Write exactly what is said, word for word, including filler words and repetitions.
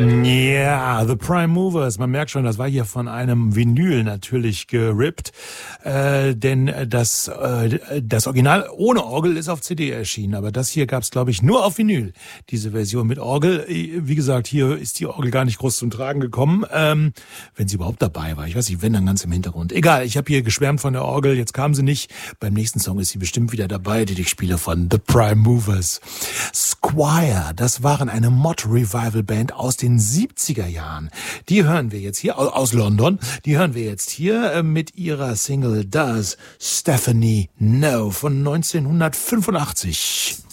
Ja, The Prime Movers, man merkt schon, das war hier von einem Vinyl natürlich gerippt, äh, denn das äh, das Original ohne Orgel ist auf C D erschienen, aber das hier gab's, glaube ich, nur auf Vinyl, diese Version mit Orgel. Wie gesagt, hier ist die Orgel gar nicht groß zum Tragen gekommen, ähm, wenn sie überhaupt dabei war. Ich weiß nicht, wenn, dann ganz im Hintergrund. Egal, ich habe hier geschwärmt von der Orgel, jetzt kam sie nicht. Beim nächsten Song ist sie bestimmt wieder dabei, die ich spiele von The Prime Movers. Squire, das waren eine Mod-Revival-Band aus den siebziger Jahren. Die hören wir jetzt hier, aus London, die hören wir jetzt hier äh, mit ihrer Single Does Stephanie Know von neunzehnhundertfünfundachtzig.